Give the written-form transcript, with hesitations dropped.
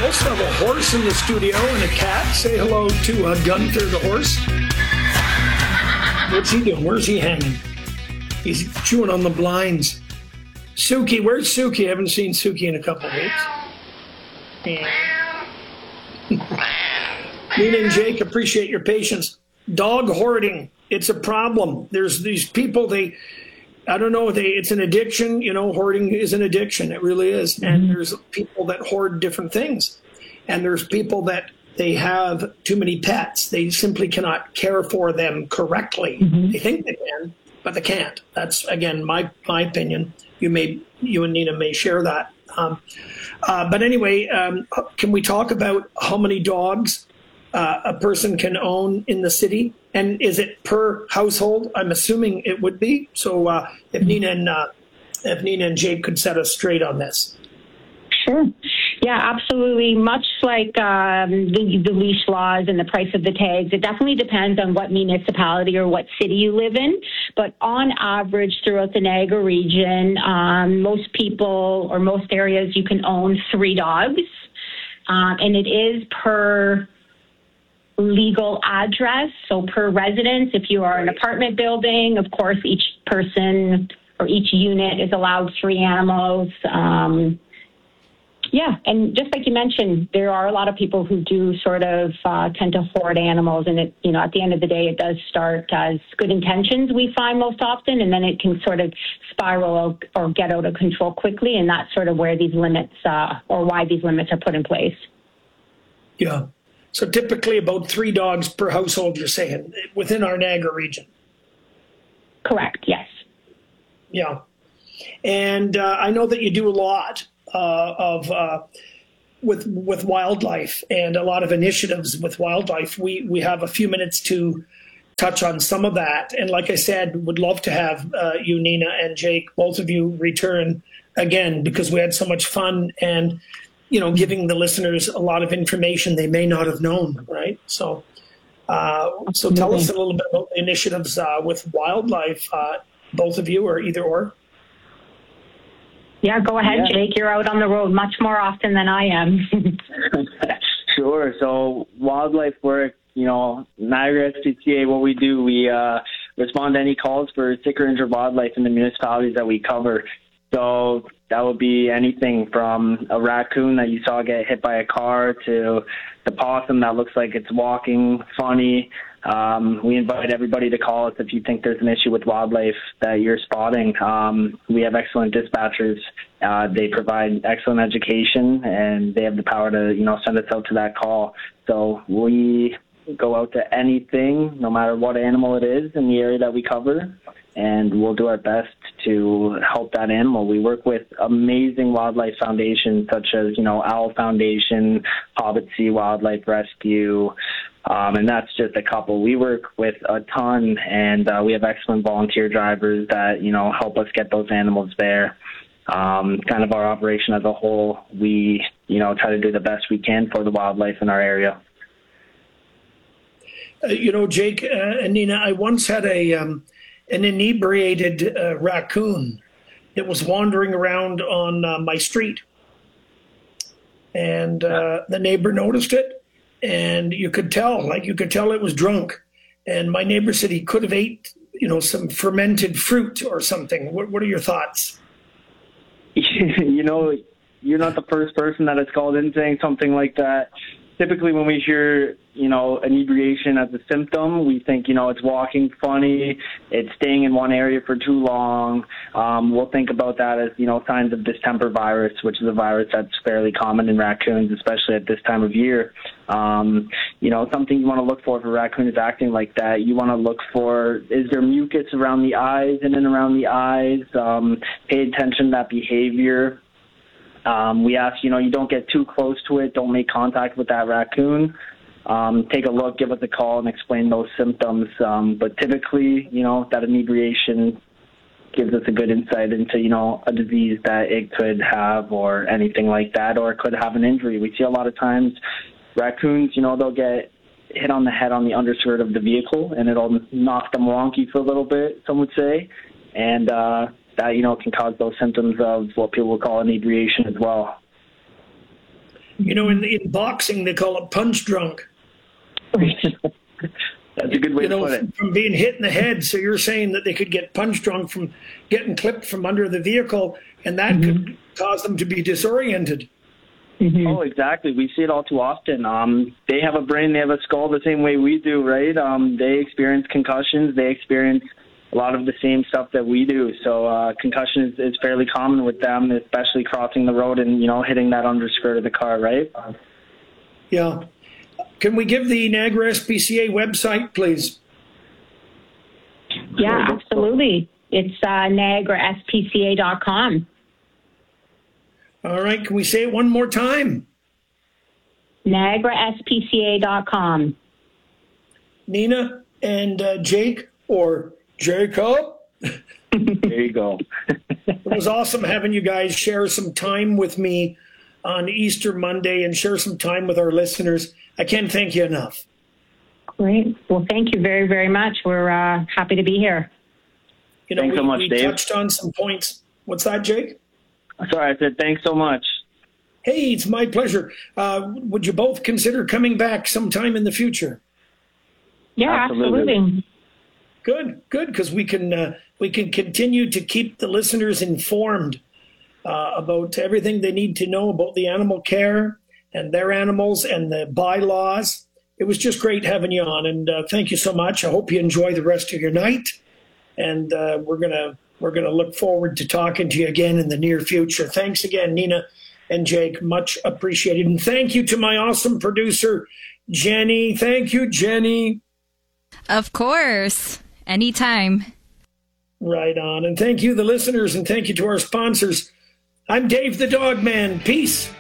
also have a horse in the studio and a cat. Say hello to Gunther the horse. What's he doing? Where's he hanging? He's chewing on the blinds. Suki, where's Suki? I haven't seen Suki in a couple of weeks. Nina and Jake, appreciate your patience. Dog hoarding, it's a problem. There's these people, I don't know, it's an addiction. You know, hoarding is an addiction. It really is. And there's people that hoard different things. And there's people that they have too many pets. They simply cannot care for them correctly. They think they can, but they can't. That's, again, my opinion. You and Nina may share that. But anyway, can we talk about how many dogs a person can own in the city? And is it per household? I'm assuming it would be. So if Nina and Jake could set us straight on this. Sure. Yeah, absolutely. Much like the leash laws and the price of the tags, it definitely depends on what municipality or what city you live in. But on average, throughout the Niagara region, most people or most areas, you can own 3 dogs. And it is per legal address, so per residence. If you are an apartment building, of course, each person or each unit is allowed 3 animals. Yeah, and just like you mentioned, there are a lot of people who do sort of tend to hoard animals, and it, at the end of the day, it does start as good intentions, we find most often, and then it can sort of spiral or get out of control quickly, and that's sort of where these limits or why these limits are put in place. Yeah. So typically about 3 dogs per household, you're saying, within our Niagara region. Correct, yes. Yeah. And I know that you do a lot with wildlife and a lot of initiatives with wildlife. We have a few minutes to touch on some of that. And like I said, would love to have you, Nina, and Jake, both of you return again, because we had so much fun and, giving the listeners a lot of information they may not have known, right? So tell us a little bit about the initiatives with wildlife, both of you, or either or. Yeah, go ahead, Jake. You're out on the road much more often than I am. Sure. So wildlife work, Niagara SPCA, what we do, we respond to any calls for sick or injured wildlife in the municipalities that we cover. So that would be anything from a raccoon that you saw get hit by a car to the possum that looks like it's walking funny. We invite everybody to call us if you think there's an issue with wildlife that you're spotting. We have excellent dispatchers. They provide excellent education, and they have the power to, send us out to that call. So we go out to anything, no matter what animal it is in the area that we cover, and we'll do our best to help that animal. We work with amazing wildlife foundations such as, Owl Foundation, Hobbit Sea Wildlife Rescue, and that's just a couple. We work with a ton, and we have excellent volunteer drivers that, help us get those animals there. Kind of our operation as a whole, we, try to do the best we can for the wildlife in our area. Jake and Nina, I once had an inebriated raccoon that was wandering around on my street. And the neighbor noticed it, and you could tell it was drunk. And my neighbor said he could have ate, some fermented fruit or something. What are your thoughts? You're not the first person that has called in saying something like that. Typically when we hear, inebriation as a symptom, we think, it's walking funny, it's staying in one area for too long. We'll think about that as, signs of distemper virus, which is a virus that's fairly common in raccoons, especially at this time of year. Something you want to look for if a raccoon is acting like that, you want to look for, is there mucus around the eyes, in and around the eyes? Pay attention to that behavior. We ask, you don't get too close to it. Don't make contact with that raccoon. Take a look, give us a call, and explain those symptoms. But typically, that inebriation gives us a good insight into, a disease that it could have or anything like that, or it could have an injury. We see a lot of times raccoons, they'll get hit on the head on the underskirt of the vehicle, and it'll knock them wonky for a little bit, some would say. And that, can cause those symptoms of what people would call inebriation as well. You know, in boxing, they call it punch drunk. That's a good way to put it. From being hit in the head. So you're saying that they could get punch drunk from getting clipped from under the vehicle, and that could cause them to be disoriented. Oh, exactly. We see it all too often. They have a brain, they have a skull the same way we do, right? They experience concussions. They experience a lot of the same stuff that we do. So concussion is fairly common with them, especially crossing the road and, you know, hitting that underskirt of the car, right? Yeah. Can we give the Niagara SPCA website, please? Yeah, absolutely. It's NiagaraSPCA.com. All right. Can we say it one more time? NiagaraSPCA.com. Nina and Jake, or Jacob. There you go. It was awesome having you guys share some time with me on Easter Monday and share some time with our listeners. I can't thank you enough. Great. Well, thank you very, very much. We're happy to be here. You know, Thanks so much, we Dave. touched on some points. What's that, Jake? Sorry, I said thanks so much. Hey, it's my pleasure. Would you both consider coming back sometime in the future? Yeah, absolutely. Good, because we can continue to keep the listeners informed about everything they need to know about the animal care and their animals and the bylaws. It was just great having you on, and thank you so much. I hope you enjoy the rest of your night, and we're gonna look forward to talking to you again in the near future. Thanks again, Nina and Jake. Much appreciated, and thank you to my awesome producer, Jenny. Thank you, Jenny. Of course, anytime. Right on, and thank you, the listeners, and thank you to our sponsors. I'm Dave the Dog Man. Peace.